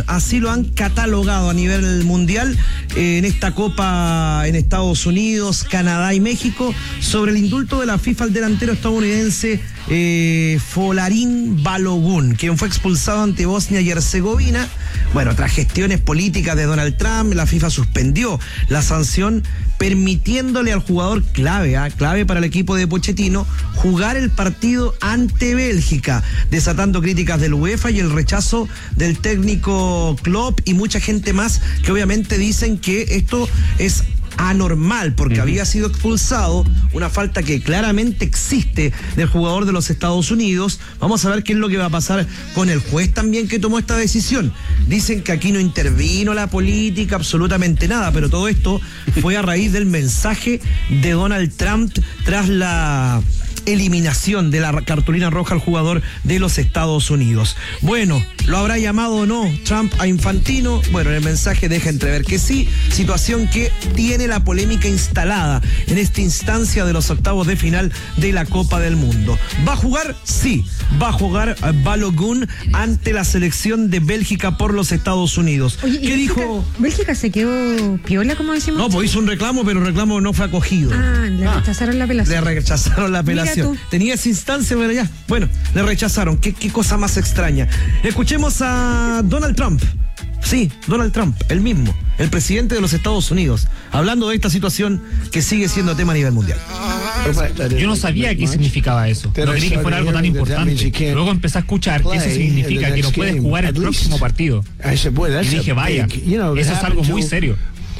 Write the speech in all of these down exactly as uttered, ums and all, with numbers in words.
Balogun, así lo han catalogado a nivel mundial eh, en esta Copa en Estados Unidos, Canadá y México, sobre el indulto de la FIFA al delantero estadounidense eh, Folarin Balogun, quien fue expulsado ante Bosnia y Herzegovina. Bueno, tras gestiones políticas de Donald Trump, la FIFA suspendió la sanción, permitiéndole al jugador clave, ¿eh? clave para el equipo de Pochettino, jugar el partido ante Bélgica, desatando críticas del UEFA y el rechazo del técnico Klopp y mucha gente más que obviamente dicen que esto es anormal porque uh-huh. había sido expulsado, una falta que claramente existe del jugador de los Estados Unidos. Vamos a ver qué es lo que va a pasar con el juez también que tomó esta decisión. Dicen que aquí no intervino la política, absolutamente nada, pero todo esto fue a raíz del mensaje de Donald Trump tras la eliminación de la cartulina roja al jugador de los Estados Unidos. Bueno, ¿lo habrá llamado o no Trump a Infantino? Bueno, en el mensaje deja entrever que sí, situación que tiene la polémica instalada en esta instancia de los octavos de final de la Copa del Mundo. ¿Va a jugar? Sí, va a jugar Balogun ante la selección de Bélgica por los Estados Unidos. Oye, ¿qué Bélgica, dijo? ¿Bélgica se quedó piola, como decimos? No, pues hizo un reclamo, pero el reclamo no fue acogido. Ah, le ah, rechazaron la apelación. Le rechazaron la apelación. Tenía esa instancia, pero ya, bueno, le rechazaron. ¿Qué, qué cosa más extraña? Escuchemos a Donald Trump. Sí, Donald Trump, el mismo, el presidente de los Estados Unidos, hablando de esta situación que sigue siendo tema a nivel mundial. Yo no sabía qué significaba eso. No creí que fuera algo tan importante. Luego empecé a escuchar que eso significa que no puede jugar el próximo partido. Y dije, vaya, eso es algo muy serio.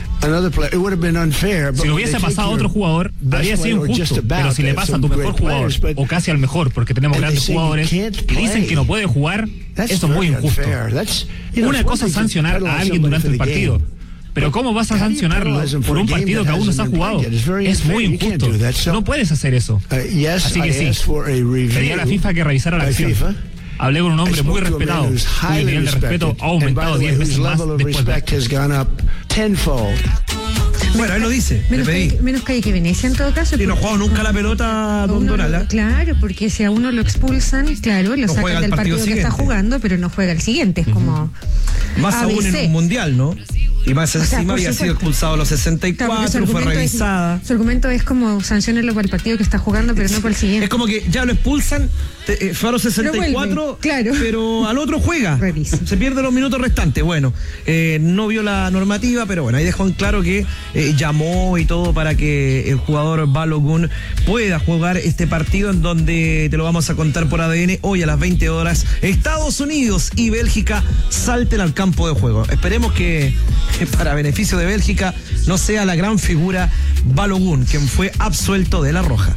Si lo hubiese pasado a otro jugador, habría sido injusto, pero si le pasa a tu mejor jugador, o casi al mejor, porque tenemos grandes jugadores, y dicen que no puede jugar, eso es muy injusto. Una cosa es sancionar a alguien durante el partido, pero ¿cómo vas a sancionarlo por un partido que aún no se ha jugado? Es muy injusto, no puedes hacer eso. Así que sí, pedí a la FIFA que revisara la acción. Hablé con un hombre muy respetado, cuyo nivel de respeto ha aumentado diez veces más después de esto. Bueno, él lo dice, menos le pedí. Calle, menos Calle que Venecia en todo caso. Y no jugó nunca la pelota, don Donald. Claro, porque si a uno lo expulsan, claro, lo no sacan del partido, partido que está jugando, pero no juega el siguiente, es uh-huh. como más A B C. Aún en un mundial, ¿no? Y más encima, o sea, había supuesto. sido expulsado a los sesenta y cuatro, claro, fue revisada. Es, su argumento es como sancionarlo para el partido que está jugando, pero no para el siguiente. Es como que ya lo expulsan, te, eh, fue a los sesenta y cuatro, claro. pero al otro juega. Revisa. Se pierde los minutos restantes. Bueno, eh, no vio la normativa, pero bueno, ahí dejó en claro que eh, llamó y todo para que el jugador Balogun pueda jugar este partido, en donde te lo vamos a contar por A D N hoy a las veinte horas. Estados Unidos y Bélgica salten al campo de juego. Esperemos que para beneficio de Bélgica no sea la gran figura Balogun, quien fue absuelto de la roja.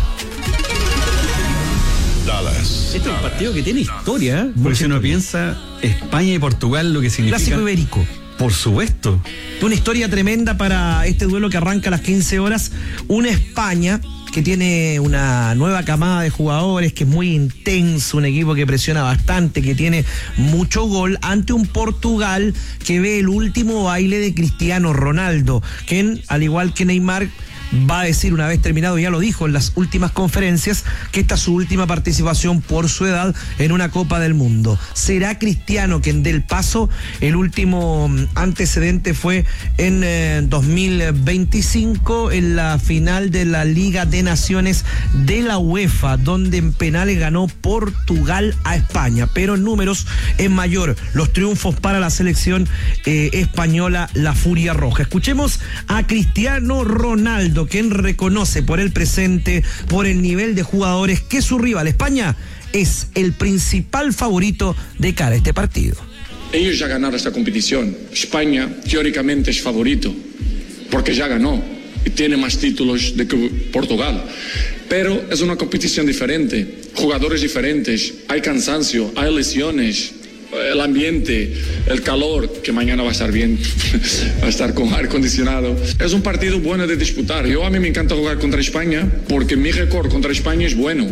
Dallas. Este es un partido que tiene historia, ¿eh? Porque si uno piensa España y Portugal, lo que significa. Clásico ibérico. Por supuesto. Una historia tremenda para este duelo que arranca a las quince horas. Una España que tiene una nueva camada de jugadores, que es muy intenso, un equipo que presiona bastante, que tiene mucho gol, ante un Portugal que ve el último baile de Cristiano Ronaldo, quien, al igual que Neymar, va a decir una vez terminado, ya lo dijo en las últimas conferencias, que esta es su última participación por su edad en una Copa del Mundo. Será Cristiano quien dé el paso. El último antecedente fue en eh, dos mil veinticinco, en la final de la Liga de Naciones de la UEFA, donde en penales ganó Portugal a España, pero en números es mayor los triunfos para la selección eh, española, la Furia Roja. Escuchemos a Cristiano Ronaldo, quien reconoce por el presente, por el nivel de jugadores, que su rival España es el principal favorito de cara a este partido. Ellos ya ganaron esta competición. España teóricamente es favorito porque ya ganó y tiene más títulos de que Portugal, pero es una competición diferente, jugadores diferentes, hay cansancio, hay lesiones, el ambiente, el calor, que mañana va a estar bien, va a estar con aire acondicionado. Es un partido bueno de disputar. Yo a mí me encanta jugar contra España porque mi récord contra España es bueno.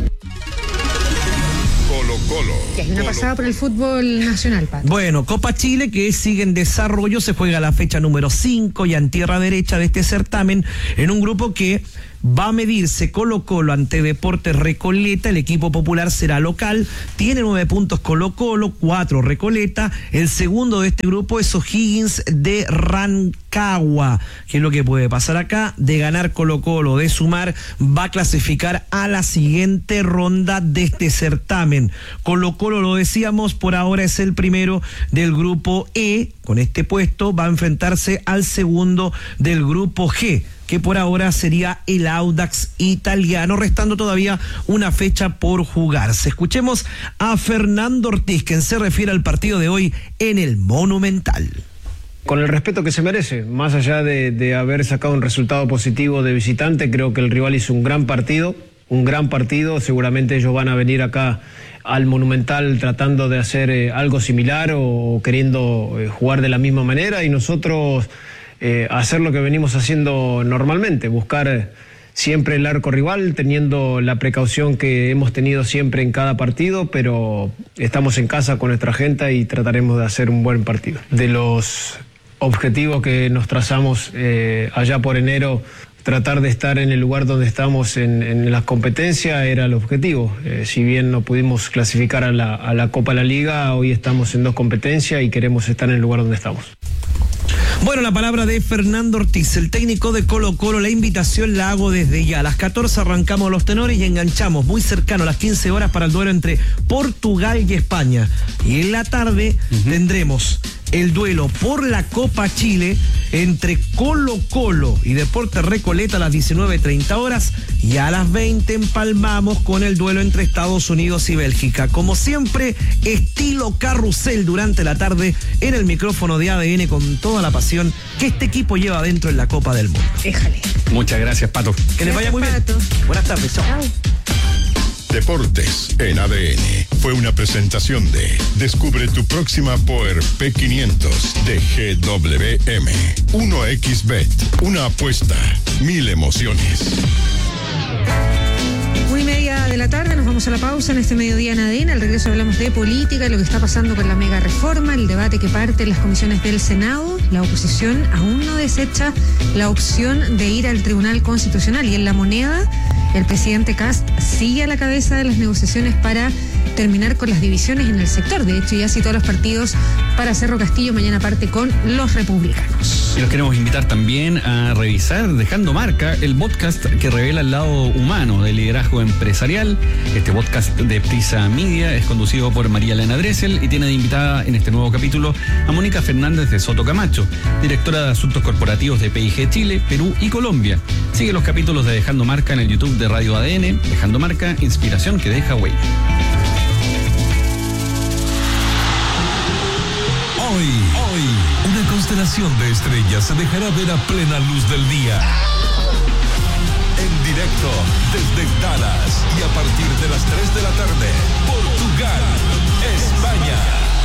Colo Colo. Que es una pasada por el fútbol nacional, Pato. Bueno, Copa Chile, que sigue en desarrollo, se juega la fecha número cinco ya en tierra derecha de este certamen, en un grupo que va a medirse Colo Colo ante Deportes Recoleta. El equipo popular será local, tiene nueve puntos Colo Colo, cuatro Recoleta. El segundo de este grupo es O'Higgins de Rancagua. ¿Qué es lo que puede pasar acá? De ganar Colo Colo, de sumar, va a clasificar a la siguiente ronda de este certamen. Colo Colo, lo decíamos, por ahora es el primero del grupo E. Con este puesto va a enfrentarse al segundo del grupo G, que por ahora sería el Audax italiano, restando todavía una fecha por jugarse. Escuchemos a Fernando Ortiz, quien se refiere al partido de hoy en el Monumental. Con el respeto que se merece, más allá de, de haber sacado un resultado positivo de visitante, creo que el rival hizo un gran partido, un gran partido. Seguramente ellos van a venir acá al Monumental tratando de hacer eh, algo similar o, o queriendo eh, jugar de la misma manera, y nosotros eh, hacer lo que venimos haciendo normalmente, buscar eh, siempre el arco rival, teniendo la precaución que hemos tenido siempre en cada partido, pero estamos en casa con nuestra gente y trataremos de hacer un buen partido. De los objetivos que nos trazamos eh, allá por enero, tratar de estar en el lugar donde estamos en, en las competencias era el objetivo. Eh, si bien no pudimos clasificar a la, a la Copa de la Liga, hoy estamos en dos competencias y queremos estar en el lugar donde estamos. Bueno, la palabra de Fernando Ortiz, el técnico de Colo Colo. La invitación la hago desde ya. A las catorce arrancamos los tenores y enganchamos muy cercano a las quince horas para el duelo entre Portugal y España. Y en la tarde uh-huh. tendremos el duelo por la Copa Chile entre Colo Colo y Deportes Recoleta a las diecinueve treinta horas, y a las veinte empalmamos con el duelo entre Estados Unidos y Bélgica. Como siempre, estilo carrusel durante la tarde en el micrófono de A D N, con toda la pasión que este equipo lleva dentro en la Copa del Mundo. Déjale. Muchas gracias, Pato. Que les vaya muy bien. Buenas tardes. Chao. Chao. Deportes en A D N fue una presentación de Descubre tu próxima Power P quinientos de G W M. uno equis Bet, una apuesta, mil emociones. Una y media de la tarde, nos vamos a la pausa en este mediodía en A D N. Al regreso hablamos de política y lo que está pasando con la mega reforma, el debate que parte en las comisiones del Senado. La oposición aún no desecha la opción de ir al Tribunal Constitucional, y en La Moneda el presidente Kast sigue a la cabeza de las negociaciones para terminar con las divisiones en el sector. De hecho, ya citó a los partidos para Cerro Castillo. Mañana parte con los republicanos. Y los queremos invitar también a revisar Dejando Marca, el podcast que revela el lado humano del liderazgo empresarial. Este podcast de Prisa Media es conducido por María Elena Dressel y tiene de invitada en este nuevo capítulo a Mónica Fernández de Soto Camacho, directora de Asuntos Corporativos de P I G Chile, Perú y Colombia. Sigue los capítulos de Dejando Marca en el YouTube de Radio A D N. Dejando Marca, inspiración que deja huella. Hoy, hoy, una constelación de estrellas se dejará ver a plena luz del día. En directo desde Dallas y a partir de las tres de la tarde, Portugal, España.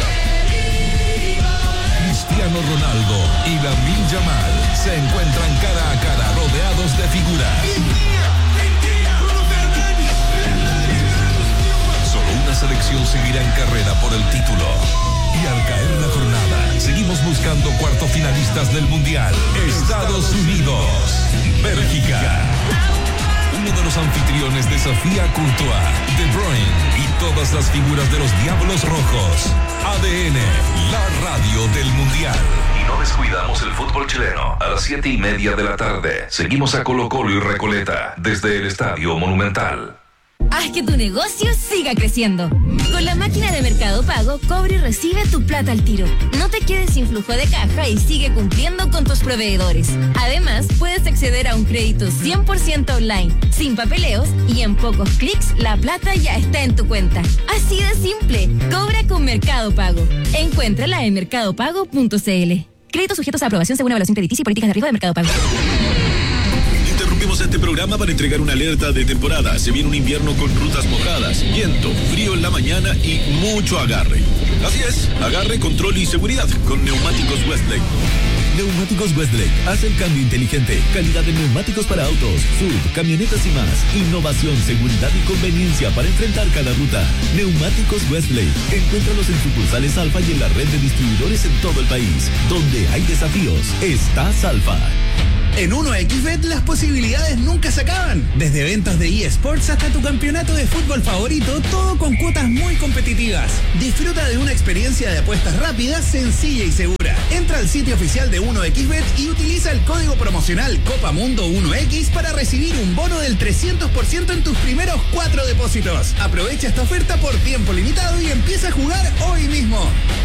Cristiano Ronaldo y Lamine Yamal se encuentran cara a cara, rodeados de figuras. Solo una selección seguirá en carrera por el título. Y al caer la jornada, seguimos buscando cuarto finalistas del Mundial. Estados Unidos, Bélgica. Uno de los anfitriones desafía a Courtois, De Bruyne y todas las figuras de los Diablos Rojos. A D N, la radio del Mundial. Y no descuidamos el fútbol chileno. A las siete y media de la tarde, seguimos a Colo Colo y Recoleta desde el Estadio Monumental. Haz que tu negocio siga creciendo. Con la máquina de Mercado Pago, cobra y recibe tu plata al tiro. No te quedes sin flujo de caja y sigue cumpliendo con tus proveedores. Además, puedes acceder a un crédito cien por ciento online, sin papeleos, y en pocos clics la plata ya está en tu cuenta. Así de simple. Cobra con Mercado Pago. Encuéntrala en mercado pago punto c l. Créditos sujetos a aprobación según evaluación crediticia y políticas de riesgo de Mercado Pago. Interrumpimos este programa para entregar una alerta de temporada. Se viene un invierno con rutas mojadas, viento, frío en la mañana y mucho agarre. Así es, agarre, control y seguridad con Neumáticos Westlake. Neumáticos Westlake hace el cambio inteligente. Calidad de neumáticos para autos, sub, camionetas y más. Innovación, seguridad y conveniencia para enfrentar cada ruta. Neumáticos Westlake. Encuéntralos en sucursales Alfa y en la red de distribuidores en todo el país. Donde hay desafíos, está Alfa. En uno equis bet las posibilidades nunca se acaban. Desde eventos de eSports hasta tu campeonato de fútbol favorito, todo con cuotas muy competitivas. Disfruta de una experiencia de apuestas rápida, sencilla y segura. Entra al sitio oficial de uno equis bet y utiliza el código promocional Copa Mundo uno equis para recibir un bono del trescientos por ciento en tus primeros cuatro depósitos. Aprovecha esta oferta por tiempo limitado y empieza a jugar hoy mismo.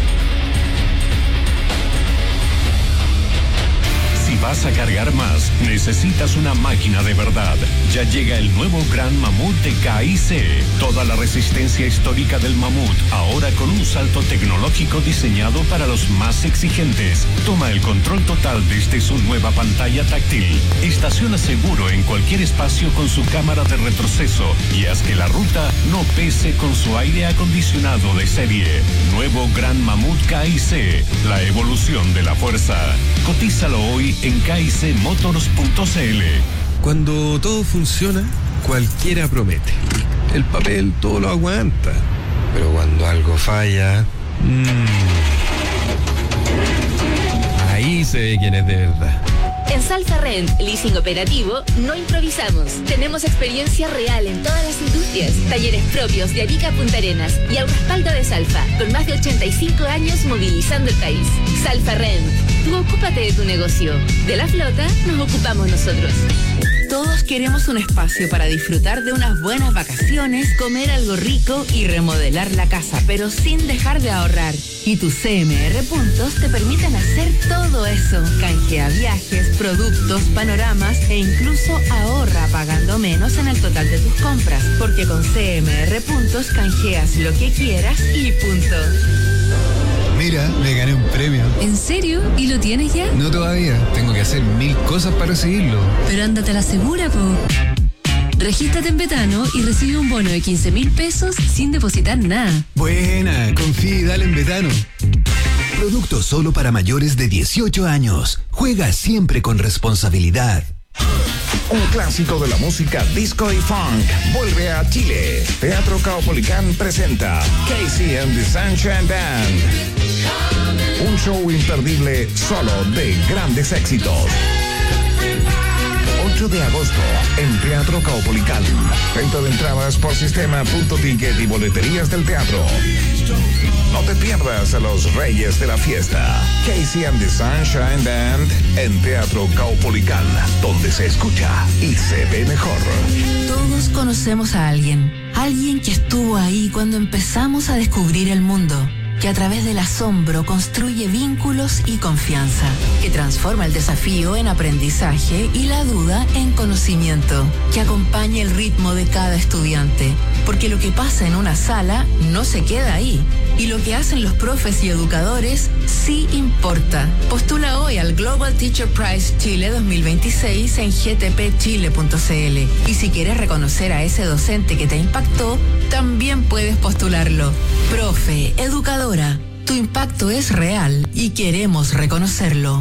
Si vas a cargar más, necesitas una máquina de verdad. Ya llega el nuevo Gran Mamut de K I C. Toda la resistencia histórica del Mamut, ahora con un salto tecnológico diseñado para los más exigentes. Toma el control total desde su nueva pantalla táctil. Estaciona seguro en cualquier espacio con su cámara de retroceso y haz que la ruta no pese con su aire acondicionado de serie. Nuevo Gran Mamut K I C, la evolución de la fuerza. Cotízalo hoy en K I C Motors punto c l. Cuando todo funciona, cualquiera promete. El papel todo lo aguanta. Pero cuando algo falla... Mmm, ahí se ve quién es de verdad. En Salfa Rent, leasing operativo, no improvisamos. Tenemos experiencia real en todas las industrias, talleres propios de Arica a Punta Arenas y al respaldo de Salfa, con más de ochenta y cinco años movilizando el país. Salfa Rent, tú ocúpate de tu negocio. De la flota nos ocupamos nosotros. Todos queremos un espacio para disfrutar de unas buenas vacaciones, comer algo rico y remodelar la casa, pero sin dejar de ahorrar. Y tus C M R puntos te permiten hacer todo eso. Canjea viajes, productos, panoramas e incluso ahorra pagando menos en el total de tus compras, porque con C M R puntos canjeas lo que quieras y punto. Mira, me gané un premio. ¿En serio? ¿Y lo tienes ya? No todavía. Tengo que hacer mil cosas para recibirlo. Pero ándate a la segura, po. Regístrate en Betano y recibe un bono de quince mil pesos sin depositar nada. Buena, confía y dale en Betano. Producto solo para mayores de dieciocho años. Juega siempre con responsabilidad. Un clásico de la música disco y funk vuelve a Chile. Teatro Caupolicán presenta Casey and the Sunshine Band. Un show imperdible solo de grandes éxitos. ocho de agosto en Teatro Caupolicán. Venta de entradas por sistema punto ticket y boleterías del teatro. No te pierdas a los reyes de la fiesta. Casey and the Sunshine Band en Teatro Caupolicán, donde se escucha y se ve mejor. Todos conocemos a alguien. Alguien que estuvo ahí cuando empezamos a descubrir el mundo. Que a través del asombro construye vínculos y confianza, que transforma el desafío en aprendizaje y la duda en conocimiento, que acompaña el ritmo de cada estudiante, porque lo que pasa en una sala no se queda ahí, y lo que hacen los profes y educadores sí importa. Postula hoy al Global Teacher Prize Chile dos mil veintiséis en g t p chile punto c l, y si quieres reconocer a ese docente que te impactó, también puedes postularlo. Profe, educadora, tu impacto es real y queremos reconocerlo.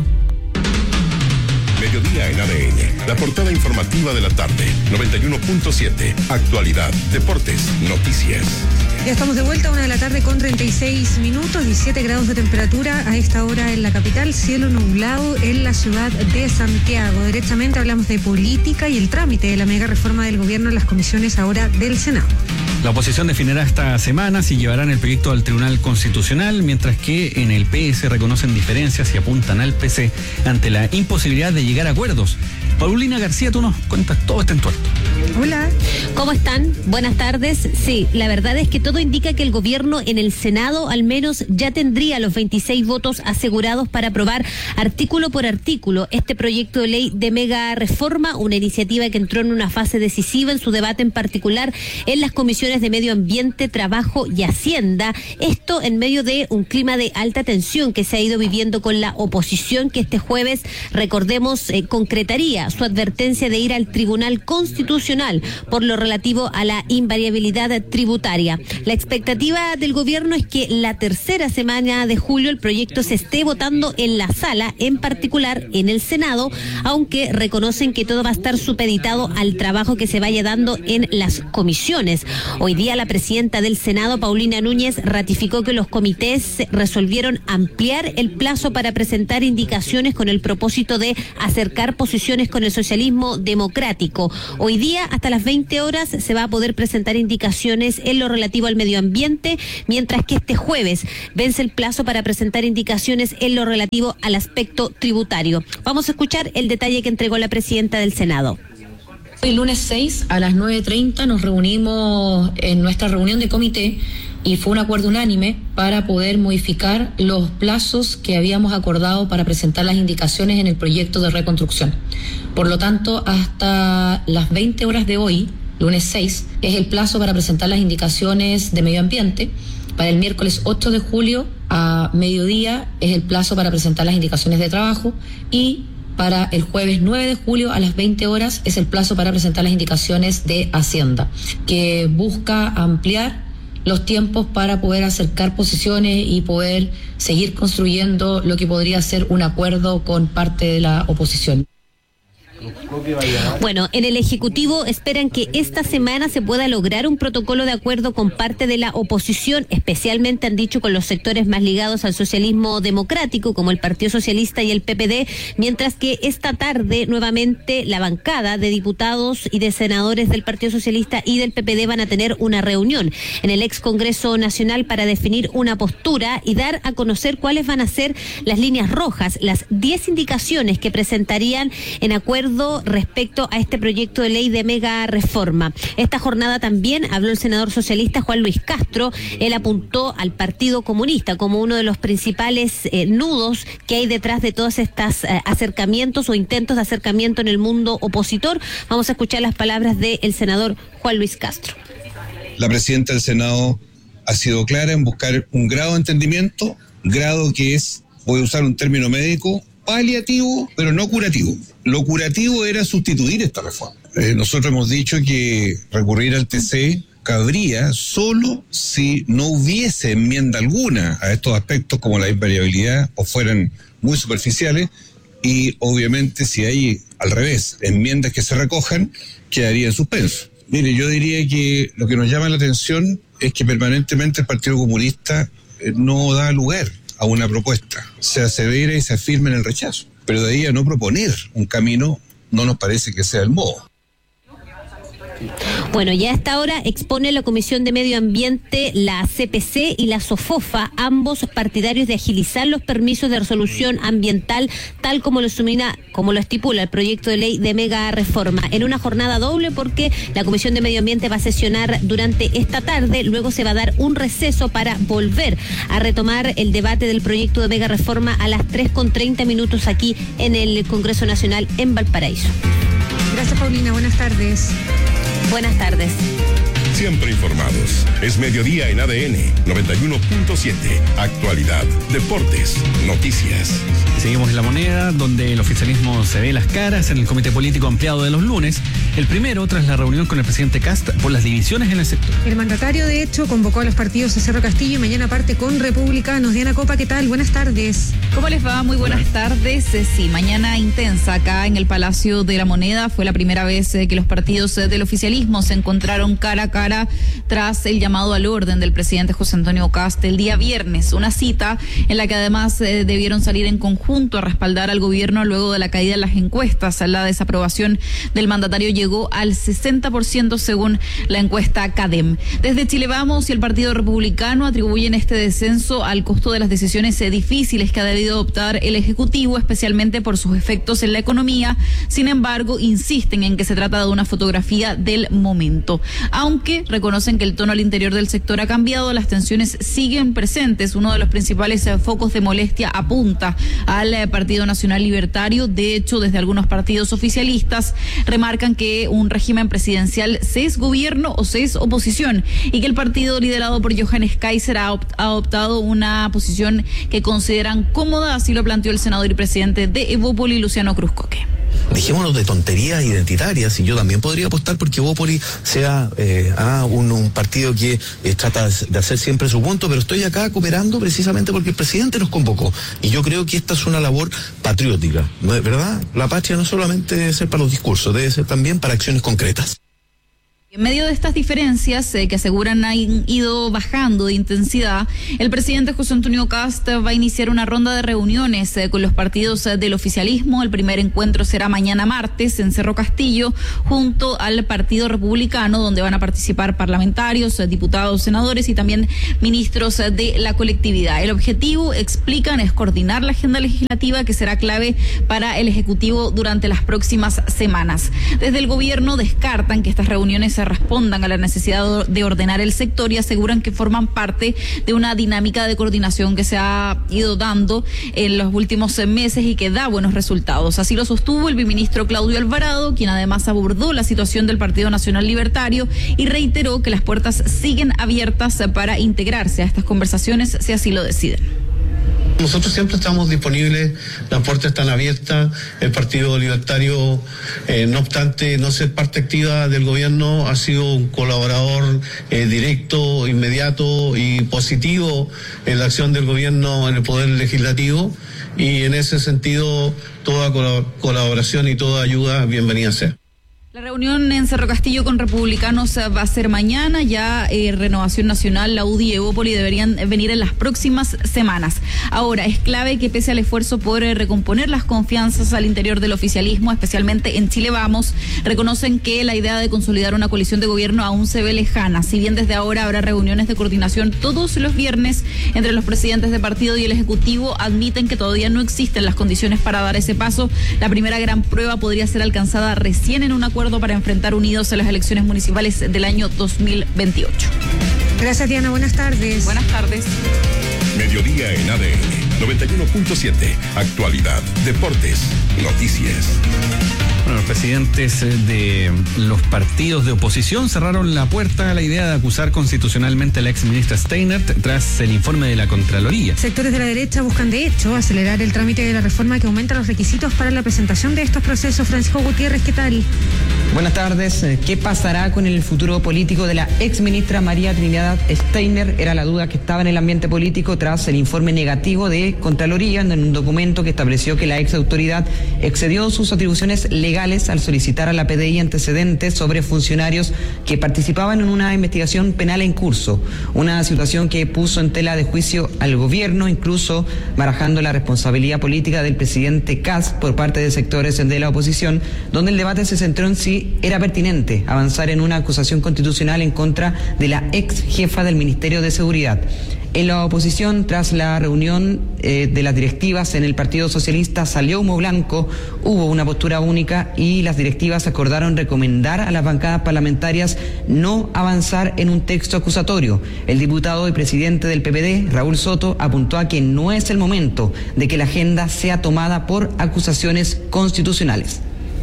Mediodía en A D N, la portada informativa de la tarde, noventa y uno punto siete, actualidad, deportes, noticias. Ya estamos de vuelta, una de la tarde con treinta y seis minutos, diecisiete grados de temperatura a esta hora en la capital, cielo nublado en la ciudad de Santiago. Directamente hablamos de política y el trámite de la mega reforma del gobierno en las comisiones ahora del Senado. La oposición definirá esta semana si llevarán el proyecto al Tribunal Constitucional, mientras que en el P S reconocen diferencias y apuntan al P C ante la imposibilidad de llegar a acuerdos. Paulina García, tú nos cuentas todo este entuerto. Hola. ¿Cómo están? Buenas tardes. Sí, la verdad es que todo indica que el gobierno en el Senado al menos ya tendría los veintiséis votos asegurados para aprobar artículo por artículo este proyecto de ley de mega reforma, una iniciativa que entró en una fase decisiva en su debate en particular en las comisiones de Medio Ambiente, Trabajo y Hacienda. Esto en medio de un clima de alta tensión que se ha ido viviendo con la oposición, que este jueves, recordemos, eh, concretaría su advertencia de ir al Tribunal Constitucional por lo relativo a la invariabilidad tributaria. La expectativa del gobierno es que la tercera semana de julio el proyecto se esté votando en la sala, en particular en el Senado, aunque reconocen que todo va a estar supeditado al trabajo que se vaya dando en las comisiones. Hoy día la presidenta del Senado, Paulina Núñez, ratificó que los comités resolvieron ampliar el plazo para presentar indicaciones con el propósito de acercar posiciones con el socialismo democrático. Hoy día, hasta las veinte horas, se va a poder presentar indicaciones en lo relativo al medio ambiente, mientras que este jueves vence el plazo para presentar indicaciones en lo relativo al aspecto tributario. Vamos a escuchar el detalle que entregó la presidenta del Senado. El lunes seis a las nueve treinta nos reunimos en nuestra reunión de comité y fue un acuerdo unánime para poder modificar los plazos que habíamos acordado para presentar las indicaciones en el proyecto de reconstrucción. Por lo tanto, hasta las veinte horas de hoy, lunes seis, es el plazo para presentar las indicaciones de medio ambiente. Para el miércoles ocho de julio a mediodía es el plazo para presentar las indicaciones de trabajo y para el jueves nueve de julio a las veinte horas es el plazo para presentar las indicaciones de Hacienda, que busca ampliar los tiempos para poder acercar posiciones y poder seguir construyendo lo que podría ser un acuerdo con parte de la oposición. Bueno, en el Ejecutivo esperan que esta semana se pueda lograr un protocolo de acuerdo con parte de la oposición, especialmente han dicho con los sectores más ligados al socialismo democrático, como el Partido Socialista y el P P D, mientras que esta tarde nuevamente la bancada de diputados y de senadores del Partido Socialista y del P P D van a tener una reunión en el ex Congreso Nacional para definir una postura y dar a conocer cuáles van a ser las líneas rojas, las diez indicaciones que presentarían en acuerdo respecto a este proyecto de ley de mega reforma. Esta jornada también habló el senador socialista Juan Luis Castro. Él apuntó al Partido Comunista como uno de los principales eh, nudos que hay detrás de todos estos eh, acercamientos o intentos de acercamiento en el mundo opositor. Vamos a escuchar las palabras del senador Juan Luis Castro. La presidenta del Senado ha sido clara en buscar un grado de entendimiento, grado que es, voy a usar un término médico, paliativo, pero no curativo. Lo curativo era sustituir esta reforma. Eh, nosotros hemos dicho que recurrir al T C cabría solo si no hubiese enmienda alguna a estos aspectos como la invariabilidad o fueran muy superficiales y obviamente si hay al revés enmiendas que se recojan quedaría en suspenso. Mire, yo diría que lo que nos llama la atención es que permanentemente el Partido Comunista eh, no da lugar a una propuesta, se asevera y se afirma en el rechazo, pero de ahí a no proponer un camino no nos parece que sea el modo. Bueno, ya a esta hora expone la Comisión de Medio Ambiente, la C P C y la SOFOFA, ambos partidarios de agilizar los permisos de resolución ambiental, tal como lo sumina, como lo estipula el proyecto de ley de mega reforma, en una jornada doble porque la Comisión de Medio Ambiente va a sesionar durante esta tarde, luego se va a dar un receso para volver a retomar el debate del proyecto de mega reforma a las tres con treinta minutos aquí en el Congreso Nacional en Valparaíso. Gracias, Paulina. Buenas tardes. Buenas tardes. Siempre informados. Es mediodía en A D N noventa y uno punto siete. Actualidad, deportes, noticias. Seguimos en La Moneda, donde el oficialismo se ve las caras en el comité político ampliado de los lunes. El primero tras la reunión con el presidente Kast por las divisiones en el sector. El mandatario, de hecho, convocó a los partidos de Cerro Castillo y mañana parte con Republicanos. Diana Copa, ¿qué tal? Buenas tardes. ¿Cómo les va? Muy buenas tardes. Sí, mañana intensa acá en el Palacio de la Moneda. Fue la primera vez que los partidos del oficialismo se encontraron cara a cara tras el llamado al orden del presidente José Antonio Kast el día viernes, una cita en la que además eh, debieron salir en conjunto a respaldar al gobierno luego de la caída de las encuestas. La desaprobación del mandatario llegó al sesenta por ciento según la encuesta CADEM. Desde Chile Vamos y el Partido Republicano atribuyen este descenso al costo de las decisiones eh, difíciles que ha debido adoptar el Ejecutivo, especialmente por sus efectos en la economía. Sin embargo, insisten en que se trata de una fotografía del momento. Aunque reconocen que el tono al interior del sector ha cambiado, las tensiones siguen presentes. Uno de los principales eh, focos de molestia apunta al eh, Partido Nacional Libertario. De hecho, desde algunos partidos oficialistas remarcan que un régimen presidencial se es gobierno o se es oposición y que el partido liderado por Johannes Kaiser ha, opt- ha adoptado una posición que consideran cómoda, así lo planteó el senador y presidente de Evópoli, Luciano Cruzcoque. Dejémonos de tonterías identitarias y yo también podría apostar porque Evópoli sea eh, ah, un, un partido que eh, trata de hacer siempre su punto, pero estoy acá cooperando precisamente porque el presidente nos convocó y yo creo que esta es una labor patriótica, ¿verdad? La patria no solamente debe ser para los discursos, debe ser también para acciones concretas. En medio de estas diferencias eh, que aseguran han ido bajando de intensidad, el presidente José Antonio Kast va a iniciar una ronda de reuniones eh, con los partidos eh, del oficialismo. El primer encuentro será mañana martes en Cerro Castillo, junto al Partido Republicano, donde van a participar parlamentarios, eh, diputados, senadores y también ministros eh, de la colectividad. El objetivo, explican, es coordinar la agenda legislativa que será clave para el Ejecutivo durante las próximas semanas. Desde el gobierno descartan que estas reuniones se respondan a la necesidad de ordenar el sector y aseguran que forman parte de una dinámica de coordinación que se ha ido dando en los últimos meses y que da buenos resultados. Así lo sostuvo el viceministro Claudio Alvarado, quien además abordó la situación del Partido Nacional Libertario y reiteró que las puertas siguen abiertas para integrarse a estas conversaciones si así lo deciden. Nosotros siempre estamos disponibles, las puertas están abiertas. El Partido Libertario, eh, no obstante no ser parte activa del gobierno, ha sido un colaborador eh, directo, inmediato y positivo en la acción del gobierno en el Poder Legislativo, y en ese sentido toda colaboración y toda ayuda bienvenida sea. La reunión en Cerro Castillo con republicanos va a ser mañana. Ya eh, Renovación Nacional, la U D I y Evópoli deberían venir en las próximas semanas. Ahora, es clave que pese al esfuerzo por eh, recomponer las confianzas al interior del oficialismo, especialmente en Chile Vamos, reconocen que la idea de consolidar una coalición de gobierno aún se ve lejana. Si bien desde ahora habrá reuniones de coordinación todos los viernes entre los presidentes de partido y el Ejecutivo, admiten que todavía no existen las condiciones para dar ese paso. La primera gran prueba podría ser alcanzada recién en un acuerdo para enfrentar unidos a las elecciones municipales del año dos mil veintiocho. Gracias, Diana. Buenas tardes. Buenas tardes. Mediodía en A D N noventa y uno punto siete. Actualidad, deportes, noticias. Bueno, los presidentes de los partidos de oposición cerraron la puerta a la idea de acusar constitucionalmente a la ex ministra Steinert tras el informe de la Contraloría. Sectores de la derecha buscan, de hecho, acelerar el trámite de la reforma que aumenta los requisitos para la presentación de estos procesos. Francisco Gutiérrez, ¿qué tal? Buenas tardes. ¿Qué pasará con el futuro político de la ex ministra María Trinidad Steiner? Era la duda que estaba en el ambiente político tras el informe negativo de Contraloría en un documento que estableció que la ex autoridad excedió sus atribuciones legales al solicitar a la P D I antecedentes sobre funcionarios que participaban en una investigación penal en curso. Una situación que puso en tela de juicio al gobierno, incluso barajando la responsabilidad política del presidente Kast por parte de sectores de la oposición, donde el debate se centró en si era pertinente avanzar en una acusación constitucional en contra de la ex jefa del Ministerio de Seguridad. En la oposición, tras la reunión eh, de las directivas en el Partido Socialista, salió humo blanco, hubo una postura única y las directivas acordaron recomendar a las bancadas parlamentarias no avanzar en un texto acusatorio. El diputado y presidente del P P D, Raúl Soto, apuntó a que no es el momento de que la agenda sea tomada por acusaciones constitucionales.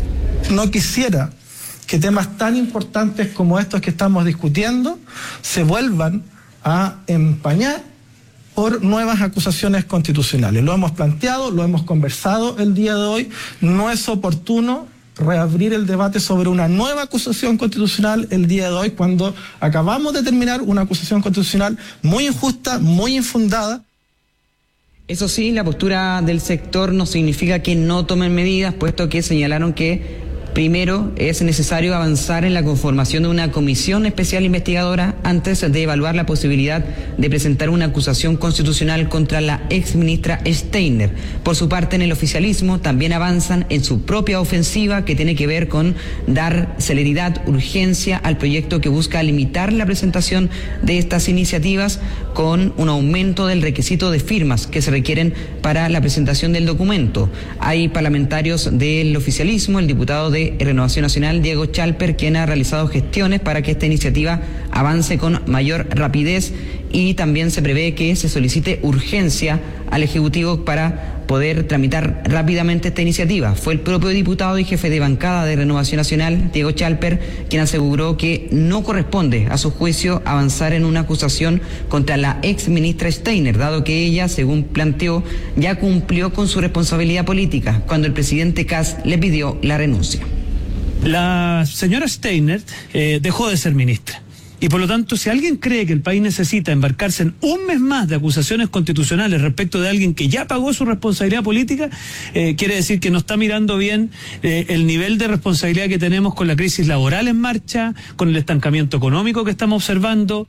No quisiera que temas tan importantes como estos que estamos discutiendo se vuelvan a empañar por nuevas acusaciones constitucionales. Lo hemos planteado, lo hemos conversado el día de hoy. No es oportuno reabrir el debate sobre una nueva acusación constitucional el día de hoy, cuando acabamos de terminar una acusación constitucional muy injusta, muy infundada. Eso sí, la postura del sector no significa que no tomen medidas, puesto que señalaron que primero, es necesario avanzar en la conformación de una comisión especial investigadora antes de evaluar la posibilidad de presentar una acusación constitucional contra la ex ministra Steiner. Por su parte, en el oficialismo también avanzan en su propia ofensiva, que tiene que ver con dar celeridad, urgencia al proyecto que busca limitar la presentación de estas iniciativas con un aumento del requisito de firmas que se requieren para la presentación del documento. Hay parlamentarios del oficialismo, el diputado de Renovación Nacional, Diego Chalper, quien ha realizado gestiones para que esta iniciativa avance con mayor rapidez, y también se prevé que se solicite urgencia al Ejecutivo para poder tramitar rápidamente esta iniciativa. Fue el propio diputado y jefe de bancada de Renovación Nacional, Diego Chalper, quien aseguró que no corresponde a su juicio avanzar en una acusación contra la ex ministra Steiner, dado que ella, según planteó, ya cumplió con su responsabilidad política cuando el presidente Kast le pidió la renuncia. La señora Steiner eh, dejó de ser ministra Y por lo tanto, si alguien cree que el país necesita embarcarse en un mes más de acusaciones constitucionales respecto de alguien que ya pagó su responsabilidad política, eh, quiere decir que no está mirando bien eh, el nivel de responsabilidad que tenemos con la crisis laboral en marcha, con el estancamiento económico que estamos observando.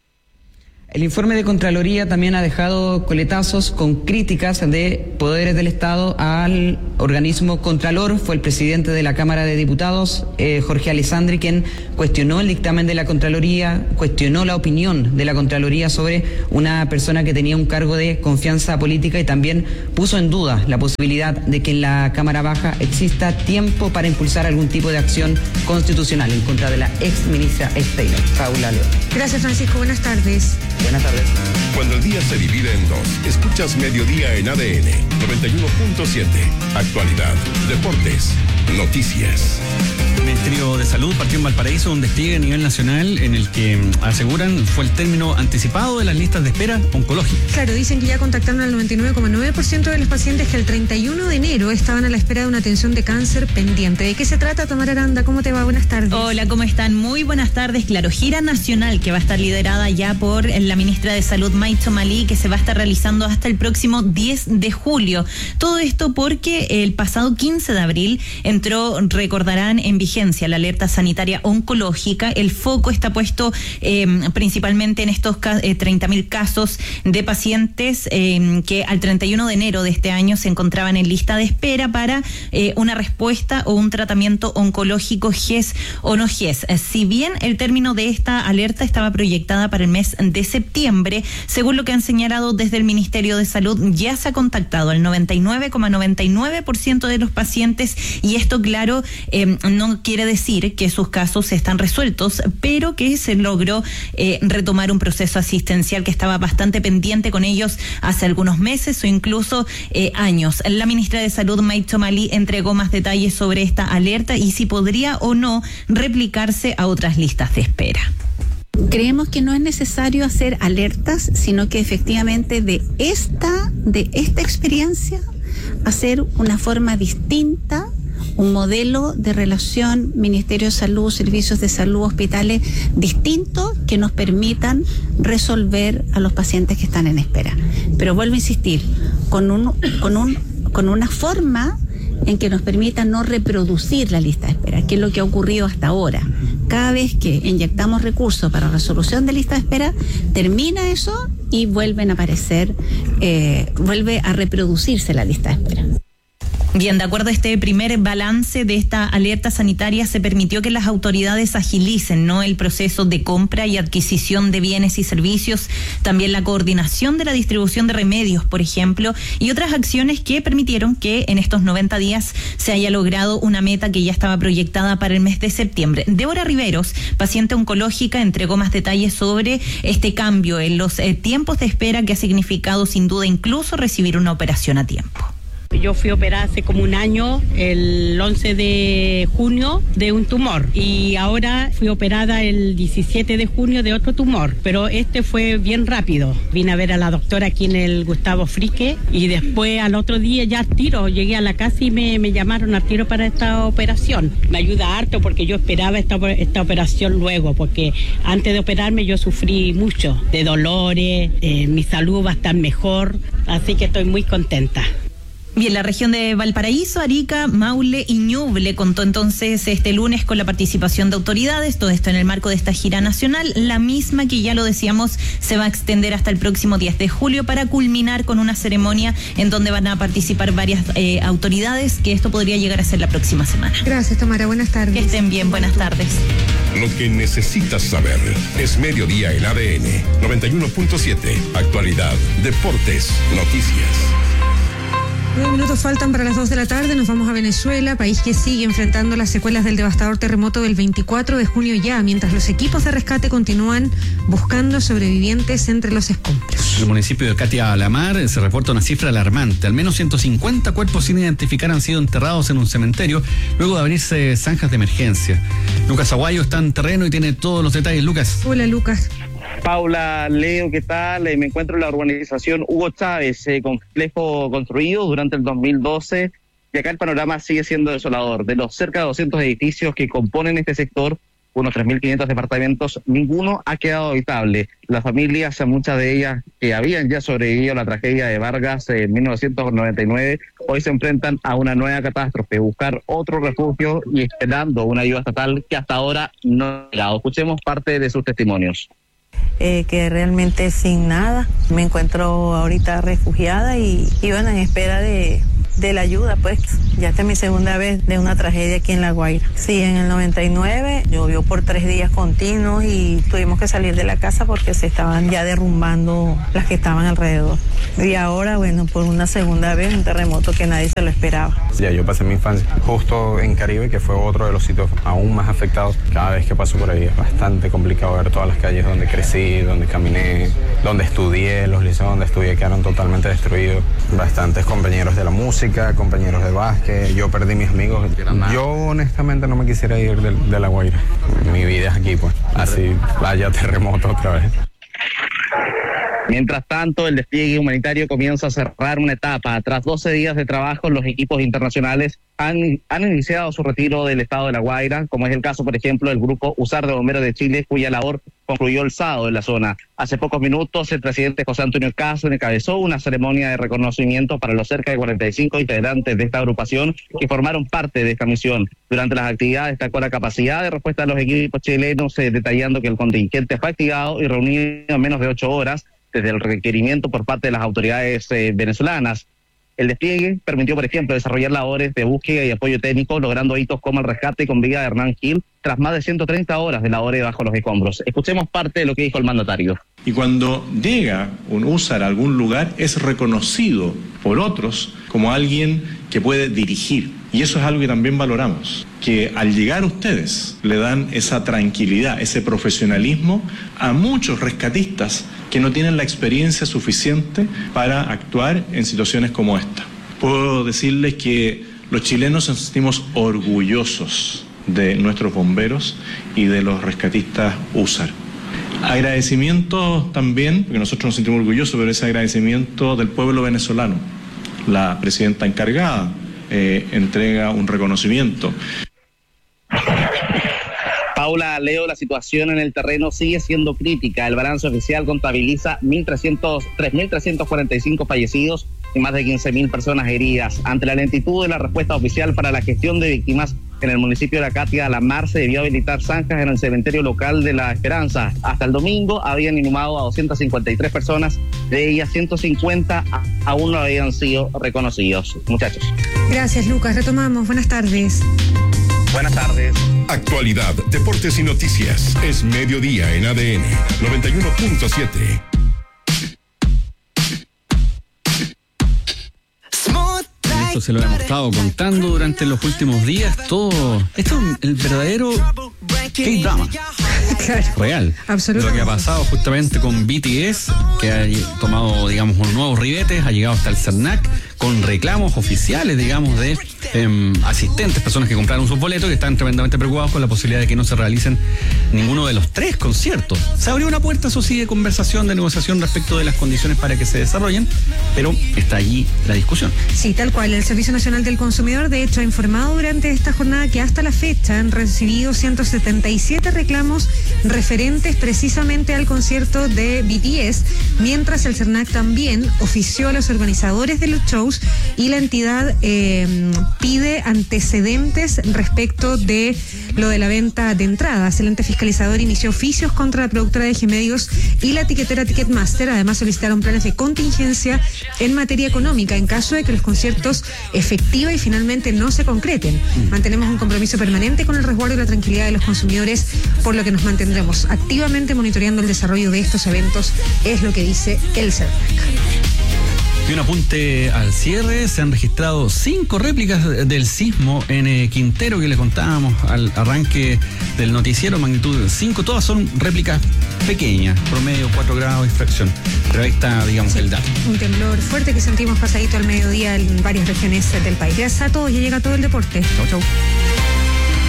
El informe de Contraloría también ha dejado coletazos con críticas de poderes del Estado al organismo Contralor. Fue el presidente de la Cámara de Diputados, eh, Jorge Alessandri, quien cuestionó el dictamen de la Contraloría, cuestionó la opinión de la Contraloría sobre una persona que tenía un cargo de confianza política y también puso en duda la posibilidad de que en la Cámara Baja exista tiempo para impulsar algún tipo de acción constitucional en contra de la ex ministra Steiner, Paula León. Gracias, Francisco. Buenas tardes. Buenas tardes. Cuando el día se divide en dos, escuchas Mediodía en A D N noventa y uno punto siete. Actualidad, deportes, noticias. El Ministerio de Salud partió en Valparaíso un despliegue a nivel nacional en el que aseguran fue el término anticipado de las listas de espera oncológicas. Claro, dicen que ya contactaron al noventa y nueve coma nueve por ciento de los pacientes que el treinta y uno de enero estaban a la espera de una atención de cáncer pendiente. ¿De qué se trata, Tamara Aranda? ¿Cómo te va? Buenas tardes. Hola, ¿cómo están? Muy buenas tardes. Claro, gira nacional que va a estar liderada ya por la ministra de Salud, May Tzomalí, que se va a estar realizando hasta el próximo diez de julio. Todo esto porque el pasado quince de abril entró, recordarán, en vigencia la alerta sanitaria oncológica. El foco está puesto eh, principalmente en estos eh, treinta mil casos de pacientes eh, que al treinta y uno de enero de este año se encontraban en lista de espera para eh, una respuesta o un tratamiento oncológico G E S o no G E S. Si bien el término de esta alerta estaba proyectada para el mes de septiembre, según lo que han señalado desde el Ministerio de Salud, ya se ha contactado al noventa y nueve coma noventa y nueve por ciento de los pacientes y esto, claro, eh, no quiere decir que sus casos están resueltos, pero que se logró eh, retomar un proceso asistencial que estaba bastante pendiente con ellos hace algunos meses o incluso eh, años. La ministra de Salud, May Tzomalí, entregó más detalles sobre esta alerta y si podría o no replicarse a otras listas de espera. Creemos que no es necesario hacer alertas, sino que efectivamente de esta, de esta experiencia hacer una forma distinta, un modelo de relación Ministerio de Salud, servicios de salud, hospitales distintos que nos permitan resolver a los pacientes que están en espera. Pero vuelvo a insistir, con un, con un, con una forma en que nos permita no reproducir la lista de espera, que es lo que ha ocurrido hasta ahora. Cada vez que inyectamos recursos para resolución de lista de espera, termina eso y vuelven a aparecer, eh, vuelve a reproducirse la lista de espera. Bien, de acuerdo a este primer balance de esta alerta sanitaria, se permitió que las autoridades agilicen, ¿no?, el proceso de compra y adquisición de bienes y servicios, también la coordinación de la distribución de remedios, por ejemplo, y otras acciones que permitieron que en estos noventa días se haya logrado una meta que ya estaba proyectada para el mes de septiembre. Débora Riveros, paciente oncológica, entregó más detalles sobre este cambio en los eh, tiempos de espera que ha significado sin duda incluso recibir una operación a tiempo. Yo fui operada hace como un año, el once de junio, de un tumor. Y ahora fui operada el diecisiete de junio de otro tumor. Pero este fue bien rápido. Vine a ver a la doctora aquí en el Gustavo Frique. Y después al otro día ya al tiro. Llegué a la casa y me, me llamaron al tiro para esta operación. Me ayuda harto porque yo esperaba esta, esta operación luego. Porque antes de operarme yo sufrí mucho de dolores. Eh, mi salud va a estar mejor. Así que estoy muy contenta. Bien, la región de Valparaíso, Arica, Maule y Ñuble contó entonces este lunes con la participación de autoridades, todo esto en el marco de esta gira nacional, la misma que ya lo decíamos se va a extender hasta el próximo diez de julio para culminar con una ceremonia en donde van a participar varias eh, autoridades, que esto podría llegar a ser la próxima semana. Gracias, Tamara, buenas tardes. Que estén bien, buenas tardes. Lo que necesitas saber es Mediodía en A D N noventa y uno punto siete. Actualidad, deportes, noticias. Nueve minutos faltan para las dos de la tarde, nos vamos a Venezuela, país que sigue enfrentando las secuelas del devastador terremoto del veinticuatro de junio ya, mientras los equipos de rescate continúan buscando sobrevivientes entre los escombros. En el municipio de Catia Alamar se reporta una cifra alarmante. Al menos ciento cincuenta cuerpos sin identificar han sido enterrados en un cementerio luego de abrirse zanjas de emergencia. Lucas Aguayo está en terreno y tiene todos los detalles. Lucas. Hola, Lucas. Paula, Leo, ¿qué tal? Eh, me encuentro en la urbanización Hugo Chávez, eh, complejo construido durante el dos mil doce, y acá el panorama sigue siendo desolador. De los cerca de doscientos edificios que componen este sector, unos tres mil quinientos departamentos, ninguno ha quedado habitable. Las familias, muchas de ellas que habían ya sobrevivido a la tragedia de Vargas en mil novecientos noventa y nueve, hoy se enfrentan a una nueva catástrofe, buscar otro refugio y esperando una ayuda estatal que hasta ahora no ha llegado. Escuchemos parte de sus testimonios. Eh, que realmente sin nada, me encuentro ahorita refugiada y, y bueno, en espera de, de la ayuda, pues ya esta es mi segunda vez de una tragedia aquí en La Guaira. Sí, en el noventa y nueve llovió por tres días continuos y tuvimos que salir de la casa porque se estaban ya derrumbando las que estaban alrededor. Y ahora, bueno, por una segunda vez un terremoto que nadie se lo esperaba. Ya yo pasé mi infancia justo en Caribe, que fue otro de los sitios aún más afectados. Cada vez que paso por ahí es bastante complicado ver todas las calles donde crecí, donde caminé, donde estudié, los liceos donde estudié quedaron totalmente destruidos. Bastantes compañeros de la música, compañeros de básquet, yo perdí mis amigos. Yo honestamente no me quisiera ir de, de La Guaira. Mi vida es aquí, pues. Así vaya terremoto otra vez. Mientras tanto, el despliegue humanitario comienza a cerrar una etapa. Tras doce días de trabajo, los equipos internacionales han, han iniciado su retiro del estado de La Guaira, como es el caso, por ejemplo, del grupo USAR de Bomberos de Chile, cuya labor concluyó el sábado en la zona. Hace pocos minutos, el presidente José Antonio Caz encabezó una ceremonia de reconocimiento para los cerca de cuarenta y cinco integrantes de esta agrupación que formaron parte de esta misión. Durante las actividades destacó la capacidad de respuesta de los equipos chilenos, eh, detallando que el contingente fue activado y reunido en menos de ocho horas, desde el requerimiento por parte de las autoridades eh, venezolanas. El despliegue permitió, por ejemplo, desarrollar labores de búsqueda y apoyo técnico, logrando hitos como el rescate con vida de Hernán Gil, tras más de ciento treinta horas de labores bajo los escombros. Escuchemos parte de lo que dijo el mandatario. Y cuando llega un USAR a algún lugar, es reconocido por otros como alguien que puede dirigir. Y eso es algo que también valoramos, que al llegar ustedes le dan esa tranquilidad, ese profesionalismo a muchos rescatistas que no tienen la experiencia suficiente para actuar en situaciones como esta. Puedo decirles que los chilenos nos sentimos orgullosos de nuestros bomberos y de los rescatistas USAR. Agradecimiento también, porque nosotros nos sentimos orgullosos, pero ese agradecimiento del pueblo venezolano. La presidenta encargada eh, entrega un reconocimiento. Paula, Leo, la situación en el terreno sigue siendo crítica. El balance oficial contabiliza tres mil trescientos cuarenta y cinco fallecidos y más de quince mil personas heridas. Ante la lentitud de la respuesta oficial para la gestión de víctimas en el municipio de La Catia, la MAR se debió habilitar zanjas en el cementerio local de La Esperanza. Hasta el domingo habían inhumado a doscientas cincuenta y tres personas, de ellas ciento cincuenta aún no habían sido reconocidos. Muchachos. Gracias, Lucas. Retomamos. Buenas tardes. Buenas tardes. Actualidad, deportes y noticias. Es mediodía en A D N noventa y uno punto siete. Esto se lo hemos estado contando durante los últimos días. Todo esto es el verdadero K-drama. Claro. Real. Absolutamente. Lo que ha pasado justamente con B T S, que ha tomado, digamos, unos nuevos ribetes, ha llegado hasta el CERNAC con reclamos oficiales, digamos, de eh, asistentes, personas que compraron sus boletos, que están tremendamente preocupados con la posibilidad de que no se realicen ninguno de los tres conciertos. Se abrió una puerta, eso sí, de conversación, de negociación respecto de las condiciones para que se desarrollen, pero está allí la discusión. Sí, tal cual. El Servicio Nacional del Consumidor, de hecho, ha informado durante esta jornada que hasta la fecha han recibido ciento setenta y siete reclamos referentes precisamente al concierto de B T S, mientras el CERNAC también ofició a los organizadores de los shows y la entidad eh, pide antecedentes respecto de lo de la venta de entradas. El ente fiscalizador inició oficios contra la productora de G-Medios y la etiquetera Ticketmaster. Además, solicitaron planes de contingencia en materia económica en caso de que los conciertos efectiva y finalmente no se concreten. Mantenemos un compromiso permanente con el resguardo y la tranquilidad de los consumidores, por lo que nos mantendremos activamente monitoreando el desarrollo de estos eventos, es lo que dice el CERNAC. Y un apunte al cierre, se han registrado cinco réplicas del sismo en eh, Quintero, que le contábamos al arranque del noticiero, magnitud cinco, todas son réplicas pequeñas, promedio cuatro grados de fracción, pero ahí está, digamos, sí, el dato. Un temblor fuerte que sentimos pasadito al mediodía en varias regiones del país. Gracias a todos, ya llega todo el deporte. Chau, chau. Los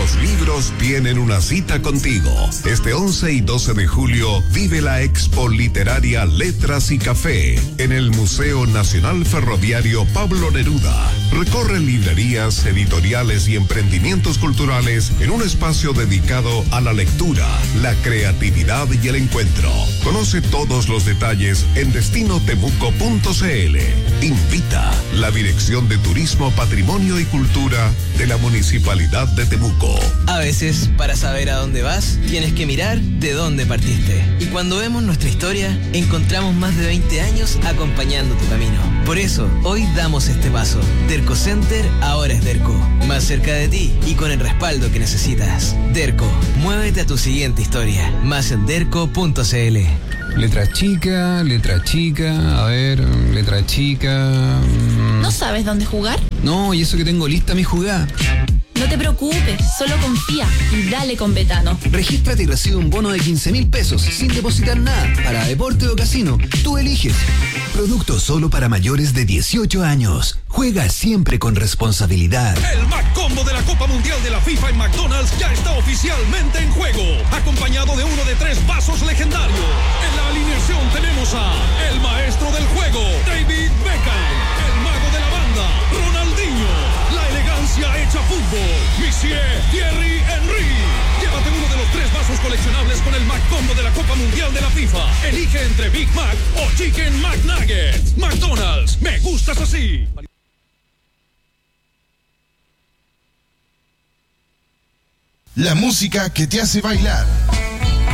Los libros tienen una cita contigo. Este once y doce de julio vive la Expo Literaria Letras y Café en el Museo Nacional Ferroviario Pablo Neruda. Recorre librerías, editoriales y emprendimientos culturales en un espacio dedicado a la lectura, la creatividad y el encuentro. Conoce todos los detalles en destino temuco punto c l. Invita la Dirección de Turismo, Patrimonio y Cultura de la Municipalidad de Temuco. A veces, para saber a dónde vas, tienes que mirar de dónde partiste. Y cuando vemos nuestra historia, encontramos más de veinte años acompañando tu camino. Por eso, hoy damos este paso. Derco Center ahora es Derco. Más cerca de ti y con el respaldo que necesitas. Derco, muévete a tu siguiente historia. Más en derco punto c l. Letra chica, letra chica, a ver, letra chica... Mmm. ¿No sabes dónde jugar? No, y eso que tengo lista mi jugada. No te preocupes, solo confía y dale con Betano. Regístrate y recibe un bono de quince mil pesos sin depositar nada para deporte o casino. Tú eliges. Producto solo para mayores de dieciocho años. Juega siempre con responsabilidad. El McCombo de la Copa Mundial de la FIFA en McDonald's ya está oficialmente en juego, acompañado de uno de tres vasos legendarios. En la alineación tenemos a el maestro del juego, David Beckham, el mago de la banda, Ronaldinho, la elegancia hecha fútbol, Monsieur Thierry Henry. Llévate uno de los tres vasos coleccionables con el McCombo de la Copa Mundial de la FIFA. Elige entre Big Mac o Chicken McNuggets. McDonald's, me gustas así. La música que te hace bailar.